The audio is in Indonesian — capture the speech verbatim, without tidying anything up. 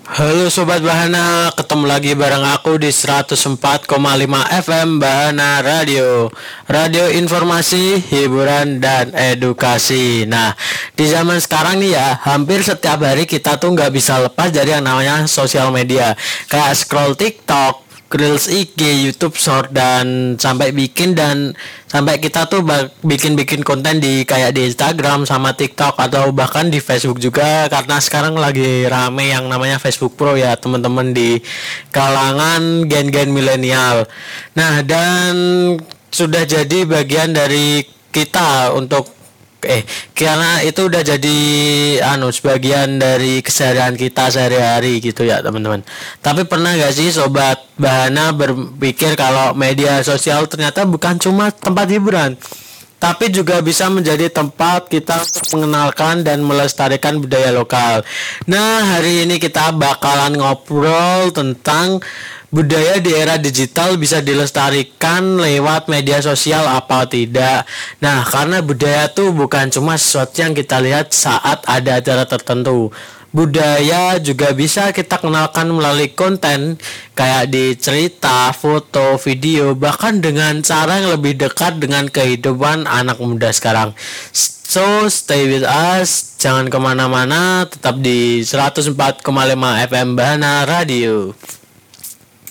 Halo Sobat Bahana, ketemu lagi bareng aku di seratus empat koma lima F M Bahana Radio. Radio informasi, hiburan, dan edukasi. Nah, di zaman sekarang nih ya, hampir setiap hari kita tuh nggak bisa lepas dari yang namanya sosial media. Kayak scroll TikTok, Reels I G, YouTube Short, dan sampai bikin dan sampai kita tuh bak- bikin-bikin konten di kayak di Instagram sama TikTok atau bahkan di Facebook juga, karena sekarang lagi rame yang namanya Facebook Pro ya teman-teman di kalangan gen-gen milenial. Nah, dan sudah jadi bagian dari kita untuk eh karena itu udah jadi anu sebagian dari keseharian kita sehari-hari gitu ya teman-teman. Tapi pernah gak sih Sobat Bahana berpikir kalau media sosial ternyata bukan cuma tempat hiburan, tapi juga bisa menjadi tempat kita untuk mengenalkan dan melestarikan budaya lokal. Nah, hari ini kita bakalan ngobrol tentang budaya di era digital bisa dilestarikan lewat media sosial apa tidak. Nah, karena budaya tuh bukan cuma sesuatu yang kita lihat saat ada acara tertentu. Budaya juga bisa kita kenalkan melalui konten kayak di cerita, foto, video, bahkan dengan cara yang lebih dekat dengan kehidupan anak muda sekarang. So, stay with us, jangan kemana-mana, tetap di seratus empat koma lima F M Bahana Radio.